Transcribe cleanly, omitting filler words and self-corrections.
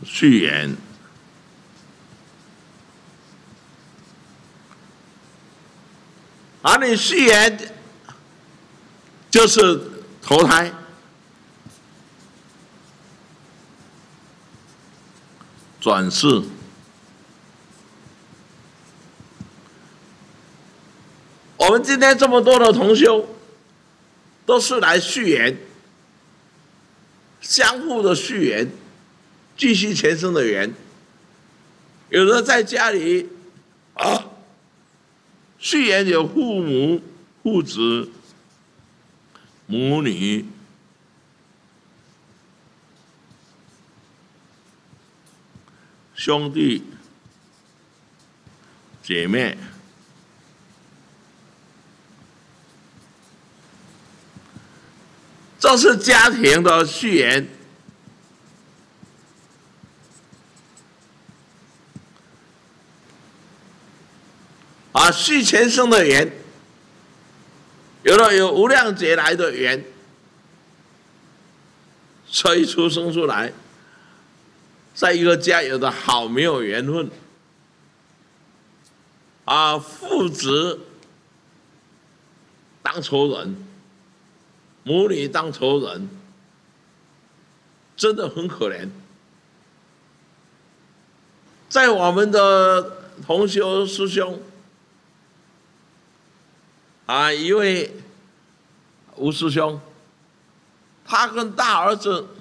续缘。而你续缘就是投胎，转世。我们今天这么多的同修，都是来续缘，相互的续缘，继续前生的缘。有的在家里续缘有父母、父子、母女、兄弟、姐妹，这是家庭的续缘。续前生的缘，有的有无量劫来的缘，所以出生出来，在一个家有的好没有缘分，父子当仇人，母女当仇人，真的很可怜。在我们的同修师兄一位吴师兄，他跟大儿子